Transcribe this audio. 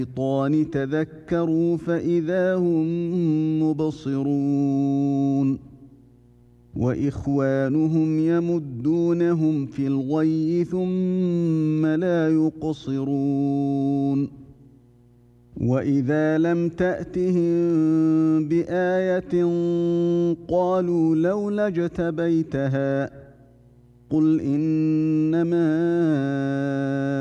الشيطان تذكروا فإذا هم مبصرون وإخوانهم يمدونهم في الغي ثم لا يقصرون وإذا لم تأتهم بآية قالوا لولا اجتبيتها قل إنما